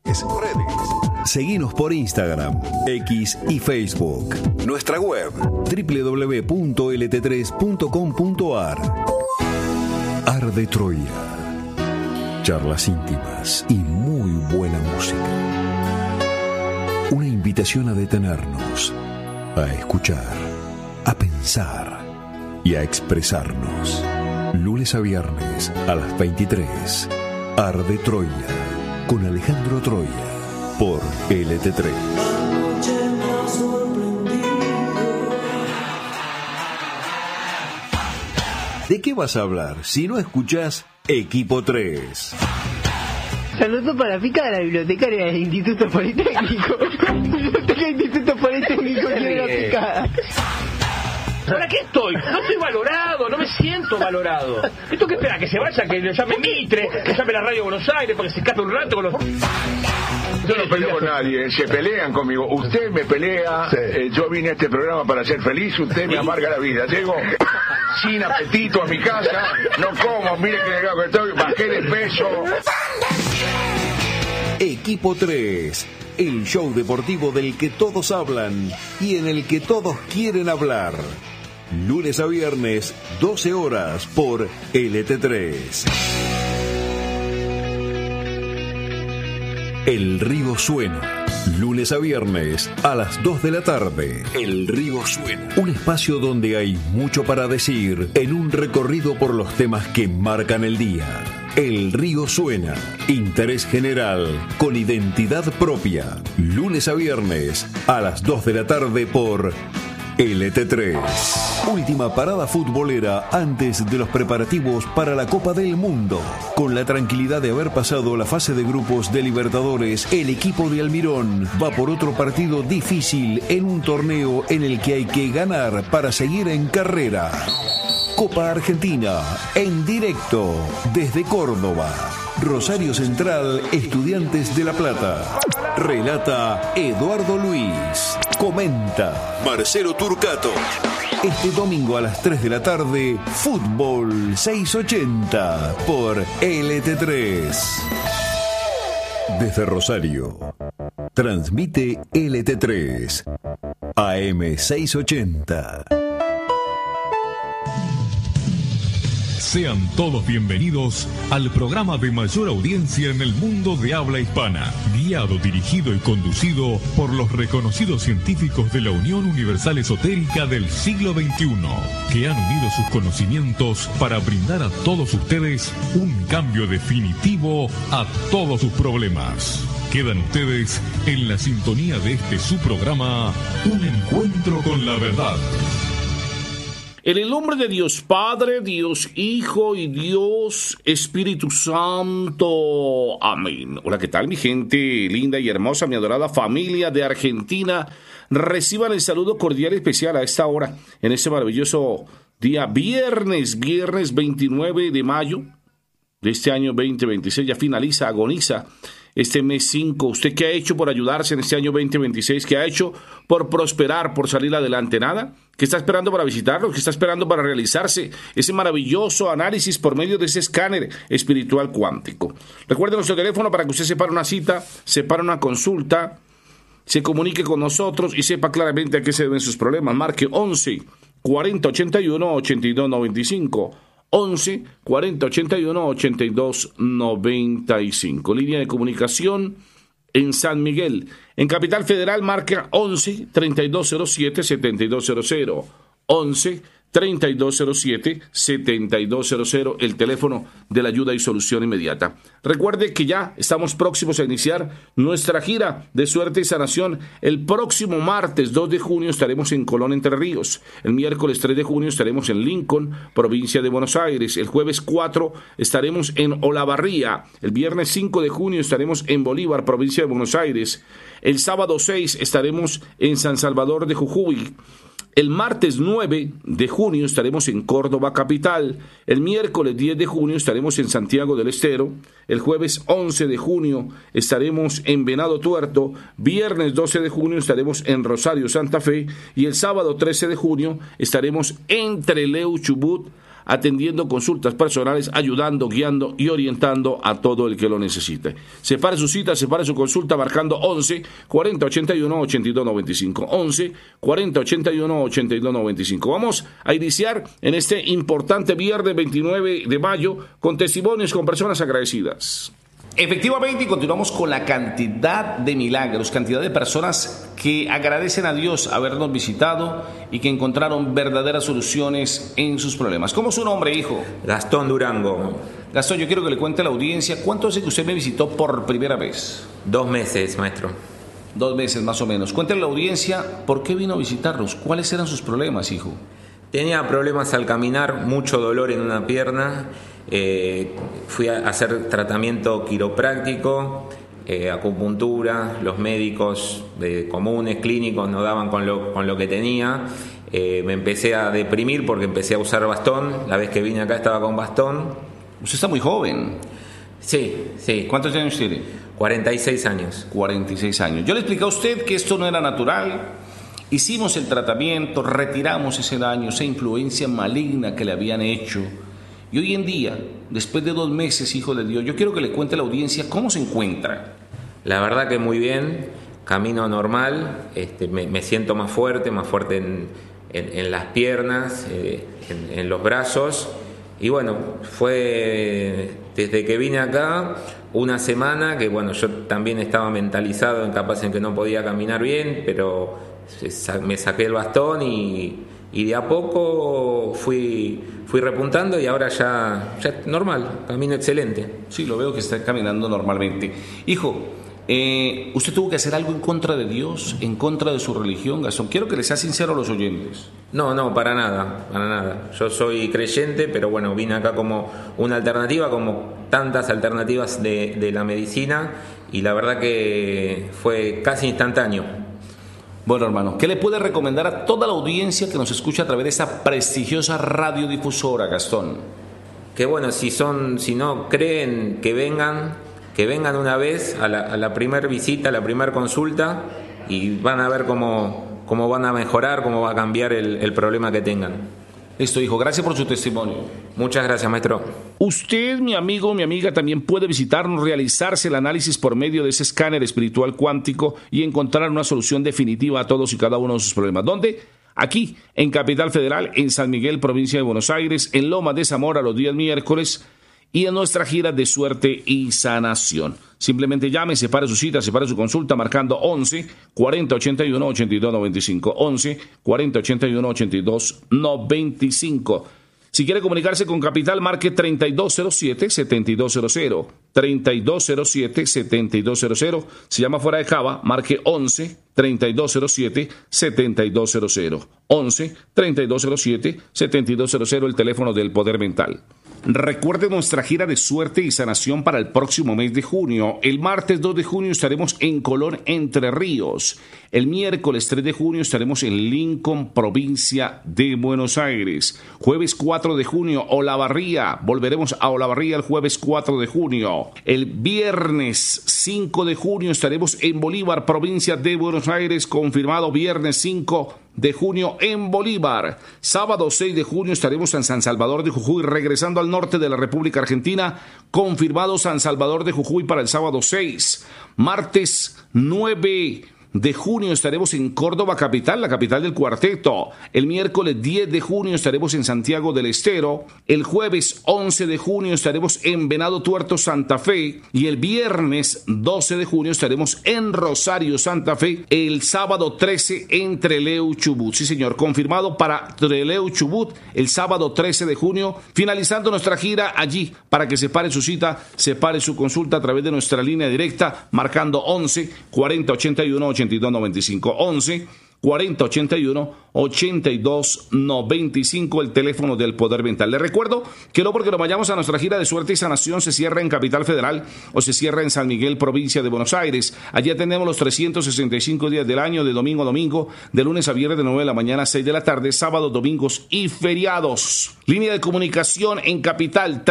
Seguinos por Instagram, X y Facebook. Nuestra web www.lt3.com.ar. Arde Troya. Charlas íntimas y muy buena música. Una invitación a detenernos, a escuchar, a pensar y a expresarnos. Lunes a viernes a las 23. Arde Troya con Alejandro Troya por LT3. ¿De qué vas a hablar si no escuchás Equipo 3? Saludos para Pica de la bibliotecaria del Instituto Politécnico. Biblioteca del Instituto Politécnico quiero picada. ¿Para qué estoy? No estoy valorado, no me siento valorado. ¿Esto qué espera? ¿Que se vaya? ¿Que le llame Mitre? ¿Que llame la radio Buenos Aires? ¿Para que se escape un rato con los...? Yo no peleo con nadie, se pelean conmigo. Usted me pelea, yo vine a este programa para ser feliz, usted me amarga la vida. Llego sin apetito a mi casa, no como, mire que delgado que estoy, bajé de peso. Equipo 3, el show deportivo del que todos hablan y en el que todos quieren hablar. Lunes a viernes, 12 horas por LT3. El Río Suena. Lunes a viernes a las 2 de la tarde. El Río Suena. Un espacio donde hay mucho para decir en un recorrido por los temas que marcan el día. El Río Suena. Interés general con identidad propia. Lunes a viernes a las 2 de la tarde por LT3. Última parada futbolera antes de los preparativos para la Copa del Mundo. Con la tranquilidad de haber pasado la fase de grupos de Libertadores, el equipo de Almirón va por otro partido difícil en un torneo en el que hay que ganar para seguir en carrera. Copa Argentina, en directo desde Córdoba. Rosario Central, Estudiantes de La Plata. Relata Eduardo Luis. Comenta Marcelo Turcato. Este domingo a las 3 de la tarde, Fútbol 680 por LT3. Desde Rosario, transmite LT3 AM 680. Sean todos bienvenidos al programa de mayor audiencia en el mundo de habla hispana, guiado, dirigido y conducido por los reconocidos científicos de la Unión Universal Esotérica del siglo XXI, que han unido sus conocimientos para brindar a todos ustedes un cambio definitivo a todos sus problemas. Quedan ustedes en la sintonía de este su programa, Un Encuentro con la Verdad. En el nombre de Dios Padre, Dios Hijo y Dios Espíritu Santo. Amén. Hola, ¿qué tal, mi gente linda y hermosa, mi adorada familia de Argentina? Reciban el saludo cordial y especial a esta hora, en este maravilloso día viernes 29 de mayo de este año 2026. Ya finaliza, agoniza este mes 5. ¿Usted qué ha hecho por ayudarse en este año 2026? ¿Qué ha hecho por prosperar, por salir adelante? ¿Nada? ¿Qué está esperando para visitarlo? ¿Qué está esperando para realizarse ese maravilloso análisis por medio de ese escáner espiritual cuántico? Recuerde nuestro teléfono para que usted separe una cita, separe una consulta, se comunique con nosotros y sepa claramente a qué se deben sus problemas. Marque 11 40 81 82 95. 11 40 81 82 95. Línea de comunicación en San Miguel. En Capital Federal marca 11 3207 7200. 11 3207 7200, el teléfono de la ayuda y solución inmediata. Recuerde que ya estamos próximos a iniciar nuestra gira de suerte y sanación. El próximo martes 2 de junio estaremos en Colón, Entre Ríos. El miércoles 3 de junio estaremos en Lincoln, provincia de Buenos Aires. El jueves 4 estaremos en Olavarría. El viernes 5 de junio estaremos en Bolívar, provincia de Buenos Aires. El sábado 6 estaremos en San Salvador de Jujuy. El martes 9 de junio estaremos en Córdoba capital. El miércoles 10 de junio estaremos en Santiago del Estero. El jueves 11 de junio estaremos en Venado Tuerto. Viernes 12 de junio estaremos en Rosario, Santa Fe. Y el sábado 13 de junio estaremos en Trelew, Chubut, atendiendo consultas personales, ayudando, guiando y orientando a todo el que lo necesite. Separe su cita, separe su consulta marcando 11 40 81 82 95. 11 40 81 82 95. Vamos a iniciar en este importante viernes 29 de mayo con testimonios con personas agradecidas. Efectivamente, y continuamos con la cantidad de milagros, cantidad de personas que agradecen a Dios habernos visitado y que encontraron verdaderas soluciones en sus problemas. ¿Cómo es su nombre, hijo? Gastón Durango. Gastón, yo quiero que le cuente a la audiencia, ¿cuánto hace que usted me visitó por primera vez? 2 meses, maestro. 2 meses más o menos. Cuéntale a la audiencia, ¿por qué vino a visitarnos? ¿Cuáles eran sus problemas, hijo? Tenía problemas al caminar, mucho dolor en una pierna. Fui a hacer tratamiento quiropráctico, acupuntura. Los médicos comunes, clínicos, no daban con lo que tenía. Me empecé a deprimir porque empecé a usar bastón. La vez que vine acá estaba con bastón. Usted está muy joven. Sí. ¿Cuántos años tiene? 46 años. 46 años. Yo le expliqué a usted que esto no era natural. Hicimos el tratamiento, retiramos ese daño, esa influencia maligna que le habían hecho. Y hoy en día, después de 2 meses, hijo de Dios, yo quiero que le cuente a la audiencia cómo se encuentra. La verdad que muy bien, camino normal, me siento más fuerte en las piernas, en los brazos. Y bueno, fue desde que vine acá una semana que bueno, yo también estaba mentalizado en que no podía caminar bien, pero me saqué el bastón y de a poco fui repuntando y ahora ya normal, camino excelente. Sí, lo veo que está caminando normalmente. Hijo, ¿usted tuvo que hacer algo en contra de Dios, en contra de su religión, Gastón? Quiero que le sea sincero a los oyentes. No, para nada. Yo soy creyente, pero bueno, vine acá como una alternativa, como tantas alternativas de la medicina, y la verdad que fue casi instantáneo. Bueno, hermano, ¿qué le puede recomendar a toda la audiencia que nos escucha a través de esta prestigiosa radiodifusora, Gastón? Que bueno, si no creen, que vengan una vez a la primera visita, a la primera consulta, y van a ver cómo van a mejorar, cómo va a cambiar el problema que tengan. Listo, hijo, gracias por su testimonio. Muchas gracias, maestro. Usted, mi amigo, mi amiga, también puede visitarnos, realizarse el análisis por medio de ese escáner espiritual cuántico y encontrar una solución definitiva a todos y cada uno de sus problemas. ¿Dónde? Aquí, en Capital Federal, en San Miguel, provincia de Buenos Aires, en Lomas de Zamora los días miércoles, y en nuestra gira de suerte y sanación. Simplemente llame, separe su cita, separe su consulta marcando 11 40 81 82 95. 11 40 81 82 95. Si quiere comunicarse con Capital, marque 3207-7200. 3207-7200. Si llama fuera de Cava, marque 11 3207-7200. 11 3207-7200, el teléfono del Poder Mental. Recuerde nuestra gira de suerte y sanación para el próximo mes de junio. El martes 2 de junio estaremos en Colón, Entre Ríos. El miércoles 3 de junio estaremos en Lincoln, provincia de Buenos Aires. Jueves 4 de junio, Olavarría. Volveremos a Olavarría el jueves 4 de junio. El viernes 5 de junio estaremos en Bolívar, provincia de Buenos Aires. Confirmado, viernes 5 de junio en Bolívar. Sábado 6 de junio estaremos en San Salvador de Jujuy, regresando al norte de la República Argentina. Confirmado San Salvador de Jujuy para el sábado 6. Martes 9 de junio estaremos en Córdoba capital, la capital del cuarteto. El miércoles 10 de junio estaremos en Santiago del Estero. El jueves 11 de junio estaremos en Venado Tuerto, Santa Fe. Y el viernes 12 de junio estaremos en Rosario, Santa Fe. El sábado 13 en Trelew, Chubut. Sí, señor, confirmado para Trelew, Chubut el sábado 13 de junio. Finalizando nuestra gira allí, para que separe su cita, separe su consulta a través de nuestra línea directa, marcando 11 40 81 82 95. 11 40 81 82 95, el teléfono del Poder Mental. Les recuerdo que no porque nos vayamos a nuestra gira de suerte y sanación se cierra en Capital Federal o se cierra en San Miguel, provincia de Buenos Aires. Allí tenemos los 365 días del año, de domingo a domingo, de lunes a viernes de 9 de la mañana a 6 de la tarde, sábados, domingos y feriados. Línea de comunicación en Capital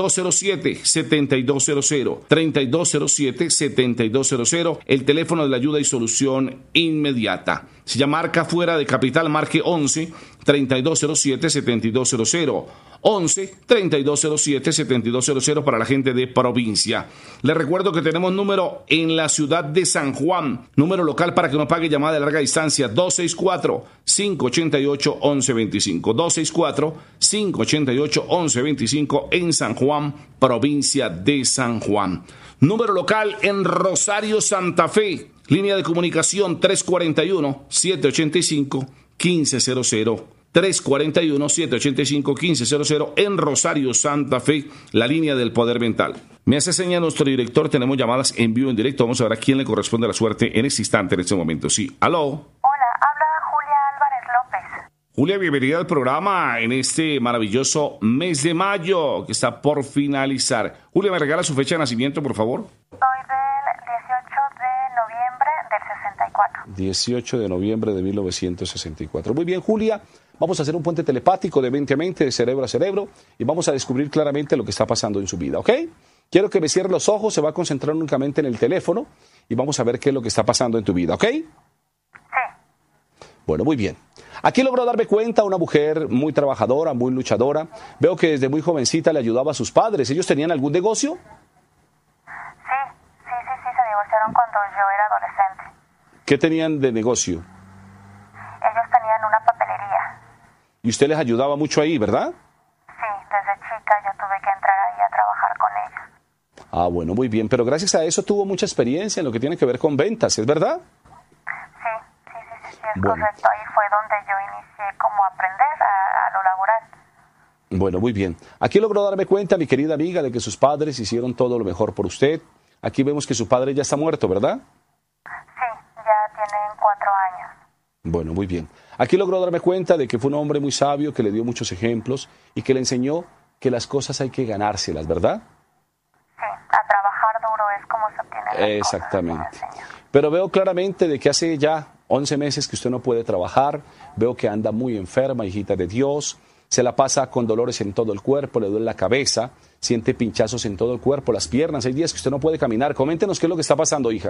3207-7200, 3207-7200, el teléfono de la ayuda y solución inmediata. Si Si ya marca fuera de capital, marque 11-3207-7200. 11-3207-7200 para la gente de provincia. Les recuerdo que tenemos número en la ciudad de San Juan, número local para que no pague llamada de larga distancia, 264-588-1125. 264-588-1125 en San Juan, provincia de San Juan. Número local en Rosario, Santa Fe, línea de comunicación 341-785-1500. 341-785-1500 en Rosario, Santa Fe, la línea del poder mental. Me hace señal nuestro director, tenemos llamadas en vivo, en directo. Vamos a ver a quién le corresponde la suerte en este instante, en este momento. Sí, aló. Hola, habla Julia Álvarez López. Julia, bienvenida al programa en este maravilloso mes de mayo que está por finalizar. Julia, ¿me regala su fecha de nacimiento, por favor? Soy del 18 de noviembre del 64. 18 de noviembre de 1964. Muy bien, Julia. Vamos a hacer un puente telepático de mente a mente, de cerebro a cerebro, y vamos a descubrir claramente lo que está pasando en su vida, ¿ok? Quiero que me cierre los ojos, se va a concentrar únicamente en el teléfono, y vamos a ver qué es lo que está pasando en tu vida, ¿ok? Sí. Bueno, muy bien. Aquí logro darme cuenta, una mujer muy trabajadora, muy luchadora. Veo que desde muy jovencita le ayudaba a sus padres. ¿Ellos tenían algún negocio? Sí, se divorciaron cuando yo era adolescente. ¿Qué tenían de negocio? Ellos tenían una papelería. Y usted les ayudaba mucho ahí, ¿verdad? Sí, desde chica yo tuve que entrar ahí a trabajar con ellos. Ah, bueno, muy bien. Pero gracias a eso tuvo mucha experiencia en lo que tiene que ver con ventas, ¿es verdad? Sí, es correcto. Ahí fue donde yo inicié como a aprender a lo laboral. Bueno, muy bien. Aquí logro darme cuenta, mi querida amiga, de que sus padres hicieron todo lo mejor por usted. Aquí vemos que su padre ya está muerto, ¿verdad? Sí, ya tienen 4 años. Bueno, muy bien. Aquí logró darme cuenta de que fue un hombre muy sabio, que le dio muchos ejemplos y que le enseñó que las cosas hay que ganárselas, ¿verdad? Sí, a trabajar duro es como se obtienen las Exactamente. cosas, Pero veo claramente de que hace ya 11 meses que usted no puede trabajar, veo que anda muy enferma, hijita de Dios, se la pasa con dolores en todo el cuerpo, le duele la cabeza, siente pinchazos en todo el cuerpo, las piernas, hay días que usted no puede caminar. Coméntenos qué es lo que está pasando, hija.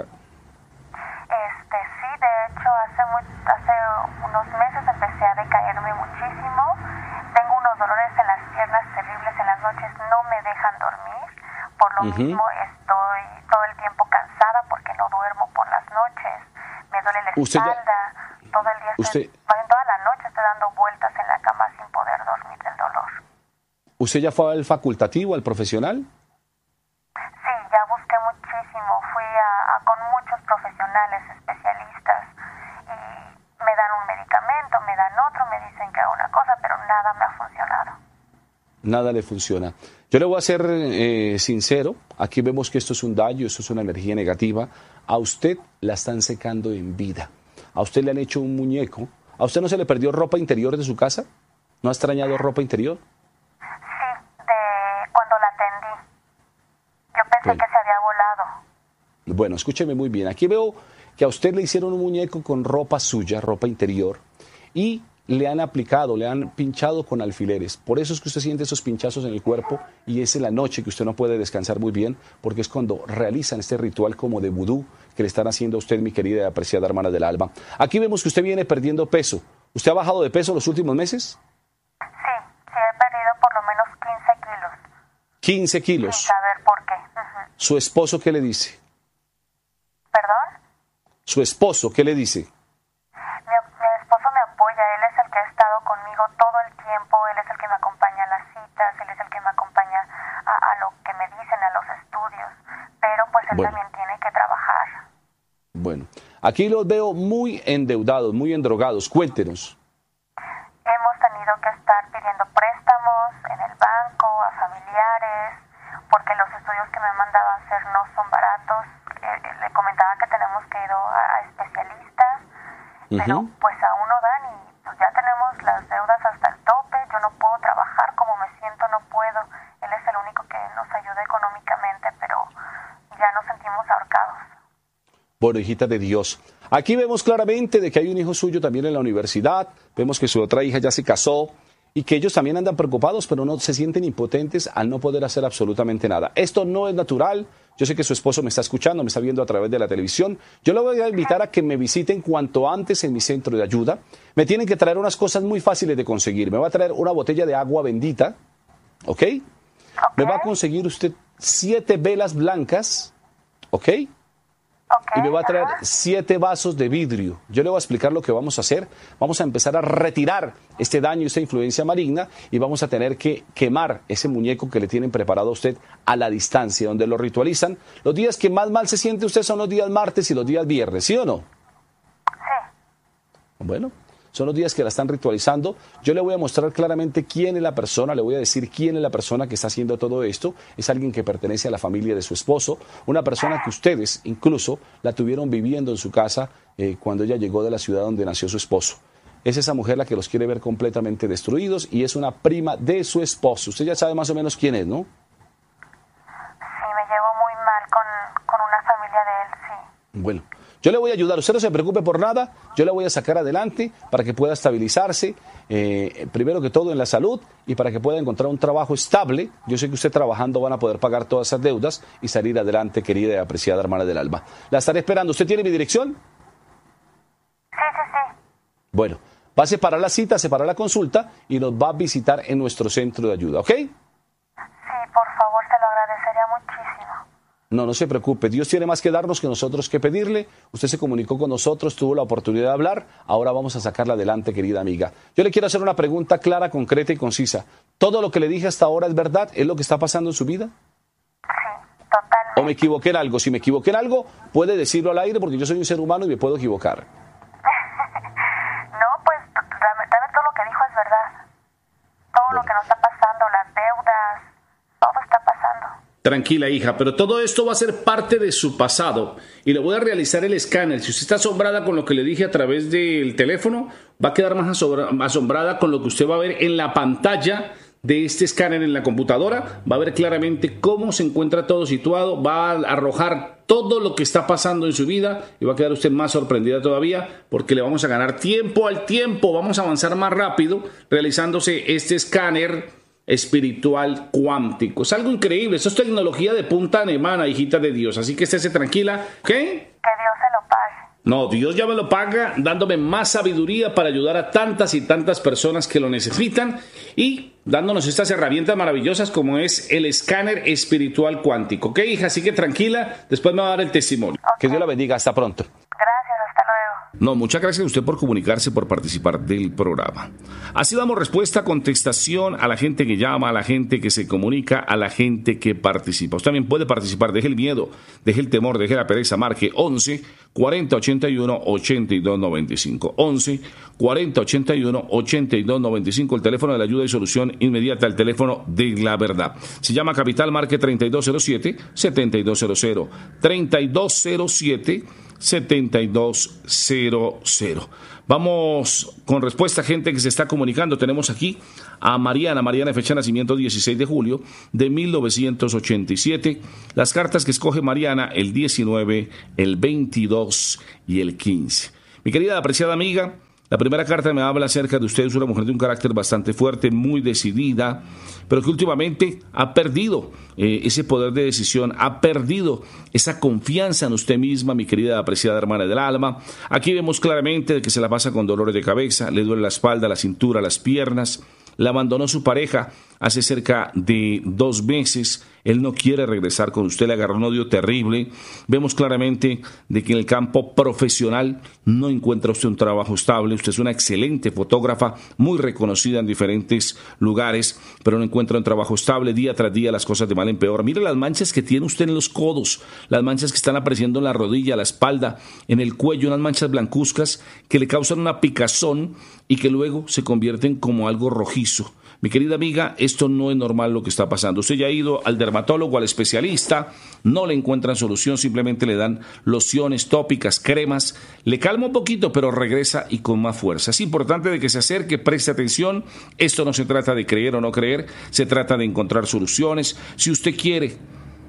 Sí, de hecho, hace unos meses empecé a decaerme muchísimo. Tengo unos dolores en las piernas terribles, en las noches no me dejan dormir. Por lo mismo estoy todo el tiempo cansada porque no duermo por las noches. Me duele la espalda. Todo el día toda la noche estoy dando vueltas en la cama sin poder dormir del dolor. ¿Usted ya fue al facultativo, al profesional? Sí, ya busqué muchísimo. Fui con muchos profesionales, especialistas, y me dan un medicamento, me dan otro, me dicen que haga una cosa, pero nada me ha funcionado. Nada le funciona. Yo le voy a ser sincero. Aquí vemos que esto es un daño, esto es una energía negativa. A usted la están secando en vida. A usted le han hecho un muñeco. ¿A usted no se le perdió ropa interior de su casa? ¿No ha extrañado ropa interior? Sí, cuando la atendí. Yo pensé que se había volado. Bueno, escúcheme muy bien. Aquí veo que a usted le hicieron un muñeco con ropa suya, ropa interior, y le han aplicado, le han pinchado con alfileres. Por eso es que usted siente esos pinchazos en el cuerpo y es en la noche que usted no puede descansar muy bien, porque es cuando realizan este ritual como de vudú que le están haciendo a usted, mi querida y apreciada hermana del alma. Aquí vemos que usted viene perdiendo peso. ¿Usted ha bajado de peso los últimos meses? Sí, he perdido por lo menos 15 kilos. 15 kilos. Sin saber por qué. ¿Su esposo qué le dice? ¿Perdón? ¿Su esposo qué le dice? Mi esposo me apoya, él es el que ha estado conmigo todo el tiempo, él es el que me acompaña a las citas, él es el que me acompaña a lo que me dicen, a los estudios, pero pues él también tiene que trabajar. Bueno, aquí los veo muy endeudados, muy endrogados. Cuéntenos. Hemos tenido que estar pidiendo préstamos en el banco, a familiares, porque los estudios que me han mandado a hacer no son baratos. Le comentaba que tenemos que ir a especialistas, pero pues aún no dan y pues ya tenemos las deudas hasta el tope. Yo no puedo trabajar como me siento, no puedo. Él es el único que nos ayuda económicamente, pero ya nos sentimos ahorcados. Bueno, hijita de Dios. Aquí vemos claramente de que hay un hijo suyo también en la universidad. Vemos que su otra hija ya se casó. y que ellos también andan preocupados, pero no se sienten impotentes al no poder hacer absolutamente nada. Esto no es natural. Yo sé que su esposo me está escuchando, me está viendo a través de la televisión. Yo le voy a invitar a que me visiten cuanto antes en mi centro de ayuda. Me tienen que traer unas cosas muy fáciles de conseguir. Me va a traer una botella de agua bendita, ¿ok? Me va a conseguir usted 7 velas blancas, ¿ok? Y me va a traer 7 vasos de vidrio. Yo le voy a explicar lo que vamos a hacer. Vamos a empezar a retirar este daño, esta influencia maligna, y vamos a tener que quemar ese muñeco que le tienen preparado a usted a la distancia, donde lo ritualizan. Los días que más mal se siente usted son los días martes y los días viernes, ¿sí o no? Sí. Bueno, son los días que la están ritualizando. Yo le voy a mostrar claramente quién es la persona, le voy a decir quién es la persona que está haciendo todo esto. Es alguien que pertenece a la familia de su esposo, una persona que ustedes incluso la tuvieron viviendo en su casa cuando ella llegó de la ciudad donde nació su esposo. Es esa mujer la que los quiere ver completamente destruidos y es una prima de su esposo. Usted ya sabe más o menos quién es, ¿no? Sí, me llevo muy mal con una familia de él, sí. Bueno. Yo le voy a ayudar, usted no se preocupe por nada, yo le voy a sacar adelante para que pueda estabilizarse, primero que todo en la salud y para que pueda encontrar un trabajo estable. Yo sé que usted trabajando van a poder pagar todas esas deudas y salir adelante, querida y apreciada hermana del alma. La estaré esperando. ¿Usted tiene mi dirección? Sí. Bueno, va a separar la cita, separar la consulta y nos va a visitar en nuestro centro de ayuda, ¿ok? Sí, por favor, se lo agradecería muchísimo. No se preocupe. Dios tiene más que darnos que nosotros que pedirle. Usted se comunicó con nosotros, tuvo la oportunidad de hablar. Ahora vamos a sacarla adelante, querida amiga. Yo le quiero hacer una pregunta clara, concreta y concisa. ¿Todo lo que le dije hasta ahora es verdad? ¿Es lo que está pasando en su vida? Sí, totalmente. ¿O me equivoqué en algo? Si me equivoqué en algo, puede decirlo al aire porque yo soy un ser humano y me puedo equivocar. No, pues dame todo lo que dijo es verdad. Todo lo que nos está pasando, las deudas, todo está pasando. Tranquila, hija, pero todo esto va a ser parte de su pasado y le voy a realizar el escáner. Si usted está asombrada con lo que le dije a través del teléfono, va a quedar más asombrada con lo que usted va a ver en la pantalla de este escáner en la computadora. Va a ver claramente cómo se encuentra todo situado, va a arrojar todo lo que está pasando en su vida y va a quedar usted más sorprendida todavía porque le vamos a ganar tiempo al tiempo. Vamos a avanzar más rápido realizándose este escáner espiritual cuántico. Es algo increíble. Esto es tecnología de punta alemana, hijita de Dios. Así que estése tranquila. ¿Ok? Que Dios se lo pague. No, Dios ya me lo paga dándome más sabiduría para ayudar a tantas y tantas personas que lo necesitan y dándonos estas herramientas maravillosas como es el escáner espiritual cuántico. ¿Ok, hija? Así que tranquila. Después me va a dar el testimonio. Okay. Que Dios la bendiga. Hasta pronto. Gracias. Hasta luego. No, muchas gracias a usted por comunicarse, por participar del programa. Así damos respuesta, contestación a la gente que llama, a la gente que se comunica, a la gente que participa. Usted también puede participar, deje el miedo, deje el temor, deje la pereza, marque 11 40 81 82 95. 11 40 81 82 95, el teléfono de la ayuda y solución inmediata, el teléfono de la verdad. Si llama Capital, marque 3207 7200 3207 7200. Vamos con respuesta a gente que se está comunicando. Tenemos aquí a Mariana, fecha de nacimiento 16 de julio de 1987. Las cartas que escoge Mariana, el 19, el 22 y el 15. Mi querida apreciada amiga, la primera carta me habla acerca de usted. Es una mujer de un carácter bastante fuerte, muy decidida, pero que últimamente ha perdido ese poder de decisión, ha perdido esa confianza en usted misma, mi querida apreciada hermana del alma. Aquí vemos claramente que se la pasa con dolores de cabeza, le duele la espalda, la cintura, las piernas. La abandonó su pareja hace cerca de 2 meses. Él no quiere regresar con usted, le agarró un odio terrible. Vemos claramente de que en el campo profesional no encuentra usted un trabajo estable. Usted es una excelente fotógrafa, muy reconocida en diferentes lugares, pero no encuentra un trabajo estable. Día tras día las cosas de mal en peor. Mire las manchas que tiene usted en los codos, las manchas que están apareciendo en la rodilla, la espalda, en el cuello, unas manchas blancuzcas que le causan una picazón y que luego se convierten como algo rojizo. Mi querida amiga, esto no es normal lo que está pasando. Usted ya ha ido al dermatólogo, al especialista, no le encuentran solución, simplemente le dan lociones tópicas, cremas, le calma un poquito, pero regresa y con más fuerza. Es importante de que se acerque, preste atención. Esto no se trata de creer o no creer, se trata de encontrar soluciones. Si usted quiere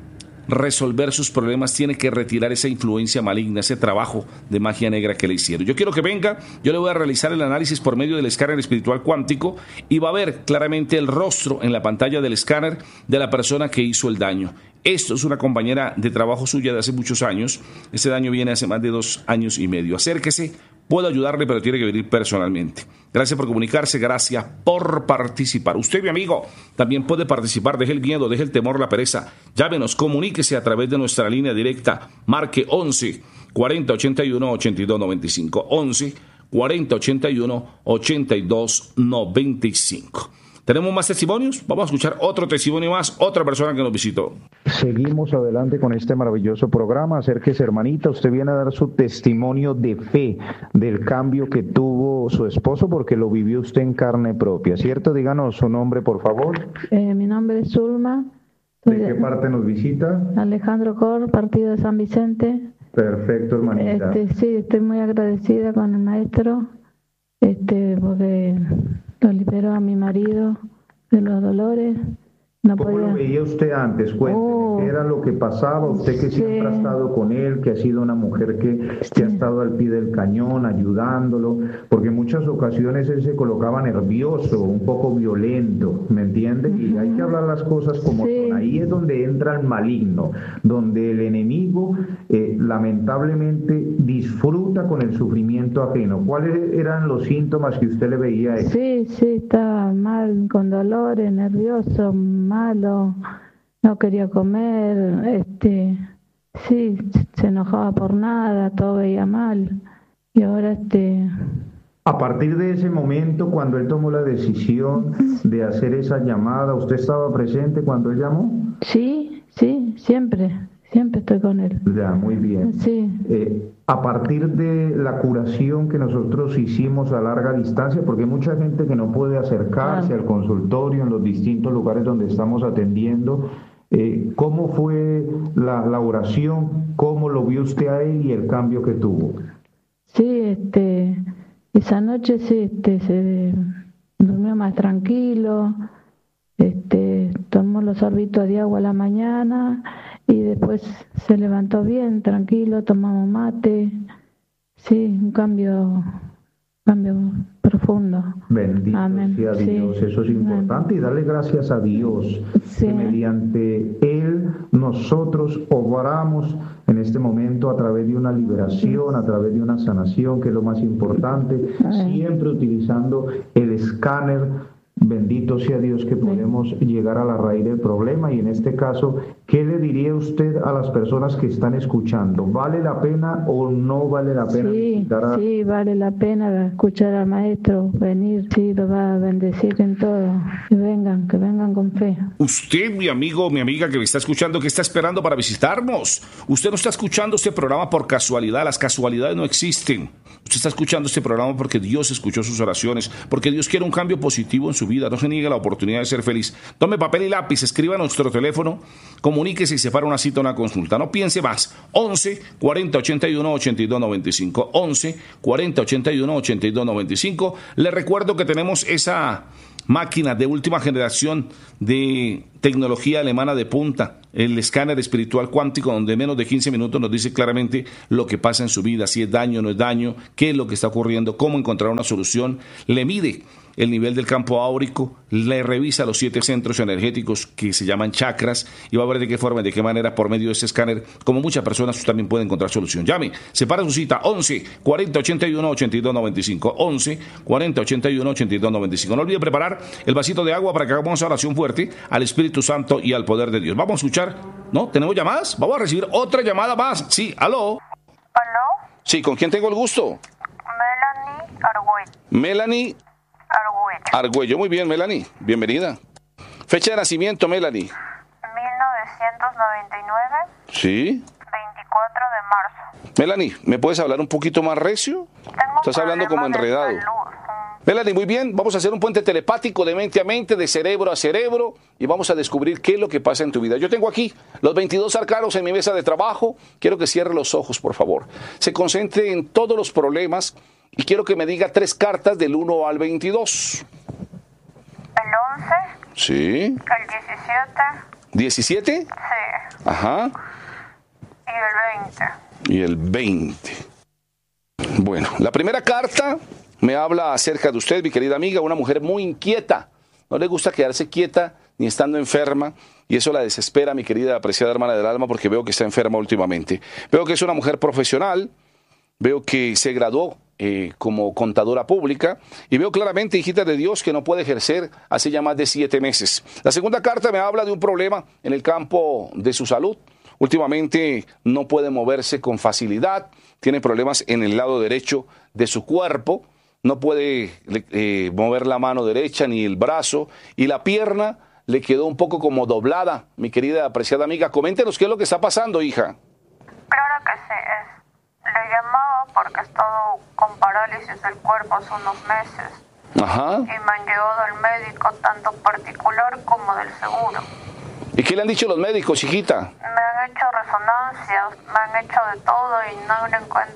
resolver sus problemas, tiene que retirar esa influencia maligna, ese trabajo de magia negra que le hicieron. Yo quiero que venga, yo le voy a realizar el análisis por medio del escáner espiritual cuántico y va a ver claramente el rostro en la pantalla del escáner de la persona que hizo el daño. Esto es una compañera de trabajo suya de hace muchos años. Ese daño viene hace más de 2 años y medio. Acérquese, puedo ayudarle, pero tiene que venir personalmente. Gracias por comunicarse, gracias por participar. Usted, mi amigo, también puede participar. Deje el miedo, deje el temor, la pereza. Llámenos, comuníquese a través de nuestra línea directa. Marque 11 40 81 82 95. 11 40 81 82 95. ¿Tenemos más testimonios? Vamos a escuchar otro testimonio más, otra persona que nos visitó. Seguimos adelante con este maravilloso programa. Acérquese, hermanita, usted viene a dar su testimonio de fe del cambio que tuvo su esposo porque lo vivió usted en carne propia, ¿cierto? Díganos su nombre, por favor. Mi nombre es Zulma. ¿De qué parte nos visita? Alejandro Cor, partido de San Vicente. Perfecto, hermanita. Sí, estoy muy agradecida con el maestro, porque lo liberó a mi marido de los dolores. No ¿Cómo podía... lo veía usted antes? Cuénteme, ¿qué era lo que pasaba? Usted que siempre ha estado con él, que ha sido una mujer que ha estado al pie del cañón, ayudándolo, porque en muchas ocasiones él se colocaba nervioso, un poco violento, ¿me entiende? Y hay que hablar las cosas como son. Ahí es donde entra el maligno, donde el enemigo lamentablemente disfruta con el sufrimiento ajeno. ¿Cuáles eran los síntomas que usted le veía a él? Sí, estaba mal, con dolores, nervioso, malo, no quería comer, se enojaba por nada, todo veía mal. Y ahora A partir de ese momento, cuando él tomó la decisión de hacer esa llamada, ¿usted estaba presente cuando él llamó? Sí, siempre estoy con él. Ya, muy bien. Sí. A partir de la curación que nosotros hicimos a larga distancia, porque hay mucha gente que no puede acercarse al consultorio en los distintos lugares donde estamos atendiendo, ¿cómo fue la oración? ¿Cómo lo vio usted a él y el cambio que tuvo? Sí, esa noche se durmió más tranquilo, tomó los sorbitos de agua a la mañana y después se levantó bien, tranquilo, tomamos mate. Sí, un cambio profundo. Bendito Amén. sea Dios, sí. Eso es importante. Amén. Y darle gracias a Dios que mediante Él nosotros obramos en este momento a través de una liberación, a través de una sanación, que es lo más importante, siempre utilizando el escáner. Bendito sea Dios que podemos llegar a la raíz del problema. Y en este caso, ¿qué le diría usted a las personas que están escuchando? ¿Vale la pena o no vale la pena? Sí, vale la pena escuchar al maestro, venir, sí, lo va a bendecir en todo. Que vengan con fe. Usted, mi amigo, mi amiga que me está escuchando, ¿qué está esperando para visitarnos? Usted no está escuchando este programa por casualidad, las casualidades no existen. Usted está escuchando este programa porque Dios escuchó sus oraciones, porque Dios quiere un cambio positivo en su vida. No se niegue la oportunidad de ser feliz. Tome papel y lápiz, escriba a nuestro teléfono, comuníquese y separa una cita, una consulta. No piense más. 11 40 81 82 95. 11 40 81 82 95. Le recuerdo que tenemos esa máquina de última generación de tecnología alemana de punta, el escáner espiritual cuántico, donde en menos de 15 minutos nos dice claramente lo que pasa en su vida, si es daño o no es daño, qué es lo que está ocurriendo, cómo encontrar una solución. Le mide el nivel del campo áurico, le revisa los 7 centros energéticos que se llaman chakras y va a ver de qué forma y de qué manera por medio de ese escáner, como muchas personas, usted también puede encontrar solución. Llame, separa su cita, 11 40 81 82 95, 11 40 81 82 95. No olvide preparar el vasito de agua para que hagamos oración fuerte al Espíritu Santo y al poder de Dios. Vamos a escuchar, ¿no? ¿Tenemos llamadas? Vamos a recibir otra llamada más. Sí, ¿aló? ¿Aló? Sí, ¿con quién tengo el gusto? Melanie Argüello. Melanie Argüello. Muy bien, Melanie. Bienvenida. Fecha de nacimiento, Melanie. 1999. Sí. 24 de marzo. Melanie, ¿me puedes hablar un poquito más recio? Estás hablando como enredado. Melanie, muy bien. Vamos a hacer un puente telepático de mente a mente, de cerebro a cerebro, y vamos a descubrir qué es lo que pasa en tu vida. Yo tengo aquí los 22 arcanos en mi mesa de trabajo. Quiero que cierre los ojos, por favor. Se concentre en todos los problemas y quiero que me diga 3 cartas del 1 al 22. El 11. Sí. El 17. ¿17? Sí. Ajá. Y el 20. Y el 20. Bueno, la primera carta me habla acerca de usted, mi querida amiga, una mujer muy inquieta. No le gusta quedarse quieta ni estando enferma, y eso la desespera, mi querida apreciada hermana del alma, porque veo que está enferma últimamente. Veo que es una mujer profesional, veo que se graduó como contadora pública, y veo claramente, hijita de Dios, que no puede ejercer hace ya más de 7 meses. La segunda carta me habla de un problema en el campo de su salud. Últimamente no puede moverse con facilidad, tiene problemas en el lado derecho de su cuerpo, no puede mover la mano derecha ni el brazo, y la pierna le quedó un poco como doblada. Mi querida apreciada amiga, coméntenos qué es lo que está pasando, hija. Claro que sí. Le llamaba porque he estado con parálisis del cuerpo hace unos meses. Ajá. Y me han llevado al médico, tanto particular como del seguro. ¿Y qué le han dicho los médicos, hijita? Me han hecho resonancias, me han hecho de todo y no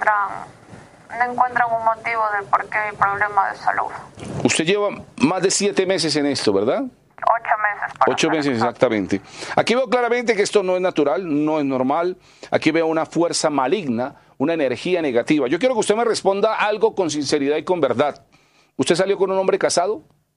encuentran un motivo del por qué mi problema de salud. Usted lleva más de 7 meses en esto, ¿verdad? 8 meses. 8 meses, exactamente. Aquí veo claramente que esto no es natural, no es normal. Aquí veo una fuerza maligna, una energía negativa. Yo quiero que usted me responda algo con sinceridad y con verdad. ¿Usted salió con un hombre casado?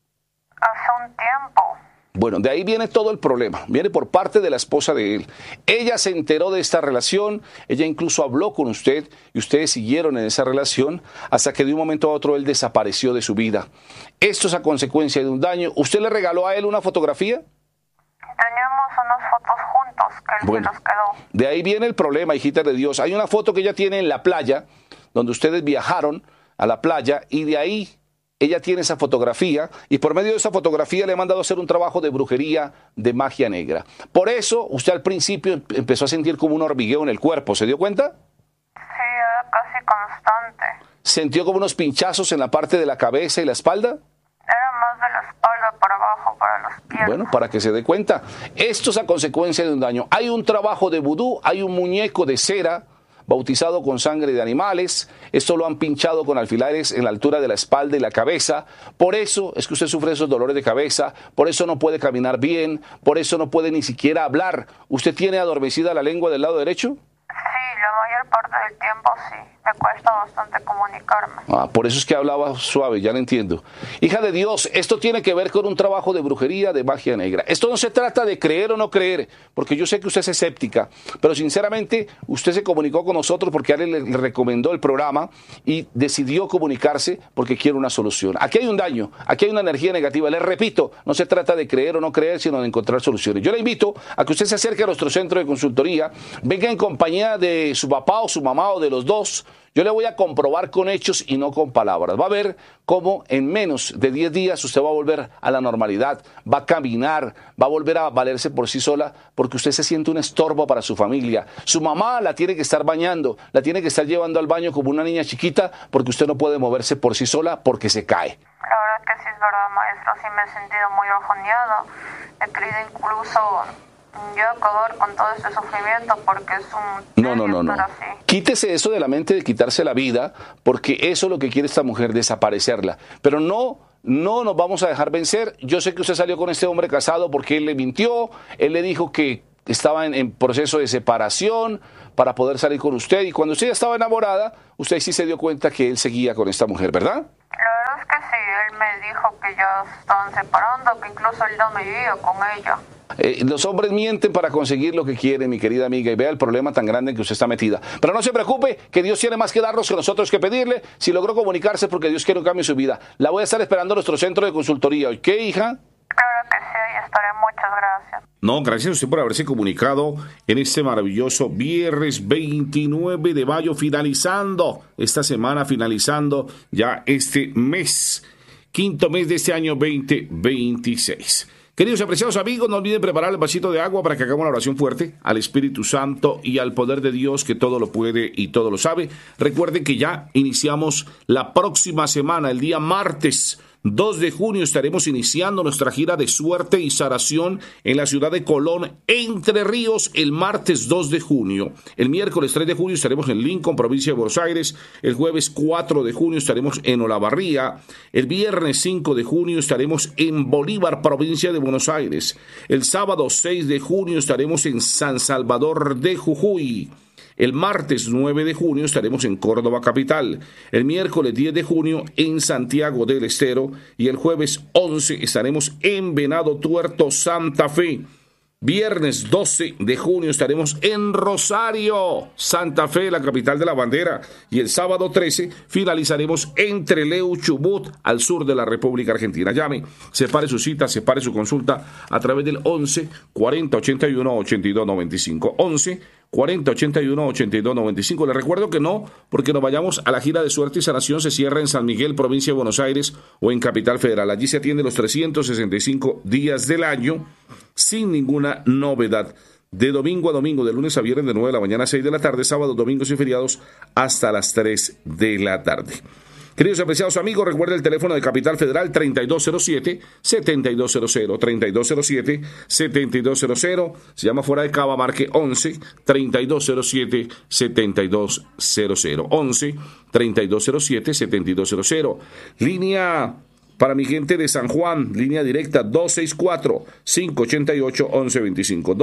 Hace un tiempo. Bueno, de ahí viene todo el problema, viene por parte de la esposa de él. Ella se enteró de esta relación, ella incluso habló con usted y ustedes siguieron en esa relación hasta que de un momento a otro él desapareció de su vida. Esto es a consecuencia de un daño. ¿Usted le regaló a él una fotografía? Teníamos unas fotos juntos que él se nos quedó. De ahí viene el problema, hijita de Dios. Hay una foto que ella tiene en la playa, donde ustedes viajaron a la playa, y de ahí ella tiene esa fotografía, y por medio de esa fotografía le ha mandado a hacer un trabajo de brujería, de magia negra. Por eso usted al principio empezó a sentir como un hormigueo en el cuerpo. ¿Se dio cuenta? Sí, era casi constante. ¿Sintió como unos pinchazos en la parte de la cabeza y la espalda? Era más de la espalda para abajo, para los pies. Bueno, para que se dé cuenta. Esto es a consecuencia de un daño. Hay un trabajo de vudú, hay un muñeco de cera bautizado con sangre de animales. Esto lo han pinchado con alfileres en la altura de la espalda y la cabeza. Por eso es que usted sufre esos dolores de cabeza, por eso no puede caminar bien, por eso no puede ni siquiera hablar. ¿Usted tiene adormecida la lengua del lado derecho? Sí, la mayor parte del tiempo sí. Me cuesta bastante comunicarme. Por eso es que hablaba suave, ya lo entiendo. Hija de Dios, esto tiene que ver con un trabajo de brujería, de magia negra. Esto no se trata de creer o no creer, porque yo sé que usted es escéptica, pero sinceramente usted se comunicó con nosotros porque alguien le recomendó el programa y decidió comunicarse porque quiere una solución. Aquí hay un daño, aquí hay una energía negativa. Les repito, no se trata de creer o no creer, sino de encontrar soluciones. Yo le invito a que usted se acerque a nuestro centro de consultoría, venga en compañía de su papá o su mamá o de los dos. Yo le voy a comprobar con hechos y no con palabras. Va a ver cómo en menos de 10 días usted va a volver a la normalidad, va a caminar, va a volver a valerse por sí sola, porque usted se siente un estorbo para su familia. Su mamá la tiene que estar bañando, la tiene que estar llevando al baño como una niña chiquita, porque usted no puede moverse por sí sola porque se cae. La verdad que sí es verdad, maestro. Sí me he sentido muy bajoneada. He querido incluso yo acabar con todo este sufrimiento porque es un... No. Quítese eso de la mente de quitarse la vida, porque eso es lo que quiere esta mujer, desaparecerla. Pero no nos vamos a dejar vencer. Yo sé que usted salió con este hombre casado porque él le mintió, él le dijo que estaba en proceso de separación para poder salir con usted, y cuando usted ya estaba enamorada, usted sí se dio cuenta que él seguía con esta mujer, ¿verdad? La verdad es que sí, él me dijo que ya se estaban separando, que incluso él no me vivía con ella. Los hombres mienten para conseguir lo que quieren, mi querida amiga, y vea el problema tan grande en que usted está metida. Pero no se preocupe, que Dios tiene más que darnos que nosotros que pedirle. Si logró comunicarse, porque Dios quiere un cambio en su vida. La voy a estar esperando en nuestro centro de consultoría. ¿Ok, hija? Claro que sí, ahí estaré. Muchas gracias. No, gracias a usted por haberse comunicado en este maravilloso viernes 29 de mayo, finalizando esta semana, finalizando ya este mes, quinto mes de este año 2026. Queridos y apreciados amigos, no olviden preparar el vasito de agua para que hagamos una oración fuerte al Espíritu Santo y al poder de Dios que todo lo puede y todo lo sabe. Recuerden que ya iniciamos la próxima semana, el día martes 2 de junio estaremos iniciando nuestra gira de suerte y sanación en la ciudad de Colón, Entre Ríos, el martes 2 de junio. El miércoles 3 de junio estaremos en Lincoln, provincia de Buenos Aires. El jueves 4 de junio estaremos en Olavarría. El viernes 5 de junio estaremos en Bolívar, provincia de Buenos Aires. El sábado 6 de junio estaremos en San Salvador de Jujuy. El martes 9 de junio estaremos en Córdoba capital, el miércoles 10 de junio en Santiago del Estero y el jueves 11 estaremos en Venado Tuerto, Santa Fe. Viernes 12 de junio estaremos en Rosario, Santa Fe, la capital de la bandera. Y el sábado 13 finalizaremos en Trelew, Chubut, al sur de la República Argentina. Llame, separe su cita, separe su consulta a través del 11 40 81 82 95. 11 40 81 82 95. Les recuerdo que no, porque nos vayamos a la gira de suerte y sanación, se cierra en San Miguel, provincia de Buenos Aires o en Capital Federal. Allí se atiende los 365 días del año sin ninguna novedad. De domingo a domingo, de lunes a viernes, de 9 de la mañana a 6 de la tarde, sábados, domingos y feriados hasta las 3 de la tarde. Queridos y apreciados amigos, recuerden el teléfono de Capital Federal 3207-7200, 3207-7200. Se llama fuera de Cava, marque 11-3207-7200, 11-3207-7200. Línea para mi gente de San Juan, línea directa 264-588-1125,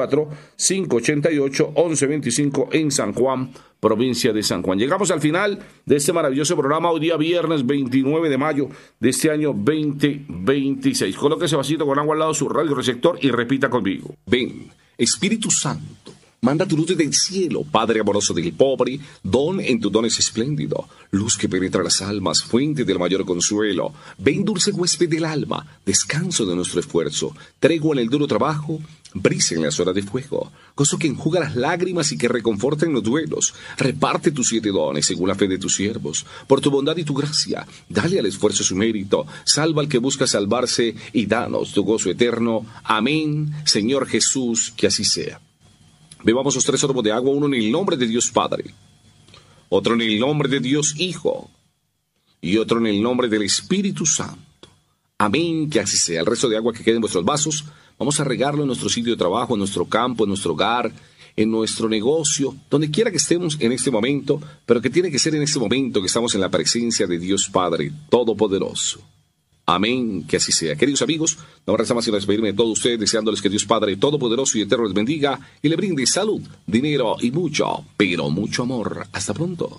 264-588-1125 en San Juan, provincia de San Juan. Llegamos al final de este maravilloso programa, hoy día viernes 29 de mayo de este año 2026. Colóquese vasito con agua al lado de su radio receptor y repita conmigo. Ven, Espíritu Santo, manda tu luz desde el cielo, Padre amoroso del pobre, don en tu don es espléndido, luz que penetra las almas, fuente del mayor consuelo. Ven, dulce huésped del alma, descanso de nuestro esfuerzo, tregua en el duro trabajo, brisa en las horas de fuego, gozo que enjuga las lágrimas y que reconforta en los duelos. Reparte tus 7 dones según la fe de tus siervos, por tu bondad y tu gracia, dale al esfuerzo su mérito, salva al que busca salvarse y danos tu gozo eterno. Amén, Señor Jesús, que así sea. Bebamos los 3 sorbos de agua, uno en el nombre de Dios Padre, otro en el nombre de Dios Hijo y otro en el nombre del Espíritu Santo. Amén, que así sea. El resto de agua que quede en vuestros vasos, vamos a regarlo en nuestro sitio de trabajo, en nuestro campo, en nuestro hogar, en nuestro negocio, donde quiera que estemos en este momento, pero que tiene que ser en este momento que estamos en la presencia de Dios Padre Todopoderoso. Amén, que así sea. Queridos amigos, no me resta más sino despedirme de todos ustedes, deseándoles que Dios Padre Todopoderoso y Eterno les bendiga y le brinde salud, dinero y mucho, pero mucho amor. Hasta pronto.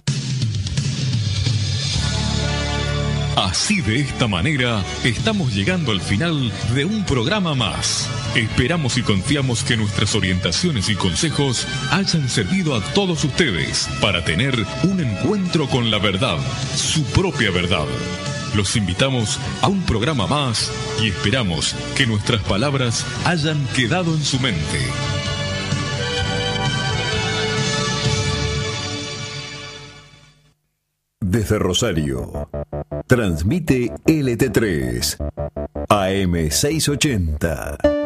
Así de esta manera, estamos llegando al final de un programa más. Esperamos y confiamos que nuestras orientaciones y consejos hayan servido a todos ustedes para tener un encuentro con la verdad, su propia verdad. Los invitamos a un programa más y esperamos que nuestras palabras hayan quedado en su mente. Desde Rosario, transmite LT3, AM 680.